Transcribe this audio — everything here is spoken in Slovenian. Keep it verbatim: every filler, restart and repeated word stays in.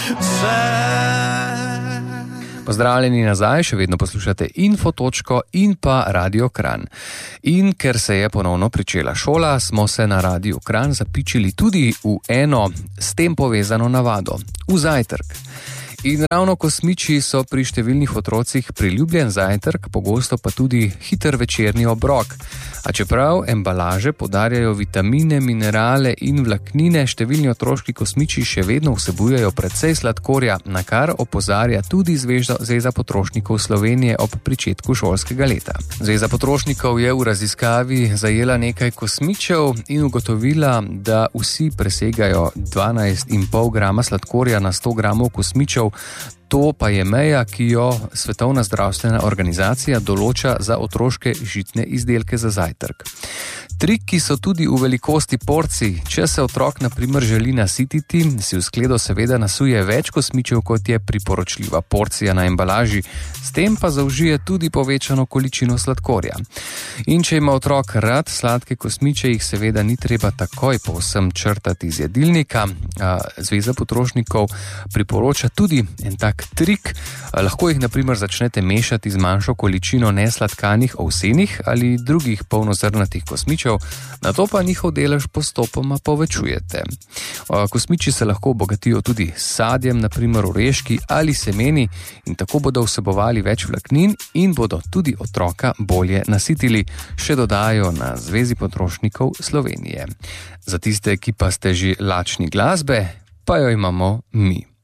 Pozdravljeni nazaj, še vedno poslušate Infotočko in pa Radio Kranj. In ker se je ponovno pričela šola, smo se na Radio Kranj zapičili tudi v eno s tem povezano navado, v zajtrk. In ravno kosmiči so pri številnih otrocih priljubljen zajtrk, pogosto pa tudi hiter večerni obrok. A čeprav embalaže podarjajo vitamine, minerale in vlaknine, številni otroški kosmiči še vedno vsebujejo precej sladkorja, na kar opozarja tudi Zveza potrošnikov Slovenije ob pričetku šolskega leta. Zveza potrošnikov je v raziskavi zajela nekaj kosmičev in ugotovila, da vsi presegajo dvanajst in pol grama sladkorja na sto gramov kosmičev. To pa je meja, ki jo Svetovna zdravstvena organizacija določa za otroške žitne izdelke za zajtrk. Triki so tudi v velikosti porcij. Če se otrok na primer želi nasititi, si v skledo seveda nasuje več kosmičev, kot je priporočljiva porcija na embalaži, s tem pa zaužije tudi povečano količino sladkorja. In če ima otrok rad sladke kosmiče, jih seveda ni treba takoj povsem črtati iz jedilnika. Zveza potrošnikov priporoča tudi en tak trik. Lahko jih na primer začnete mešati z manjšo količino nesladkanih ovsenih ali drugih polnozrnatih kosmičev, nato pa njihov delež postopoma povečujete. Kosmiči se lahko obogatijo tudi s sadjem, na primer oreški ali semeni, in tako bodo vsebovali več vlaknin in bodo tudi otroka bolje nasitili, še dodajo na Zvezi potrošnikov Slovenije. Za tiste, ki pa ste že lačni glasbe, pa jo imamo mi.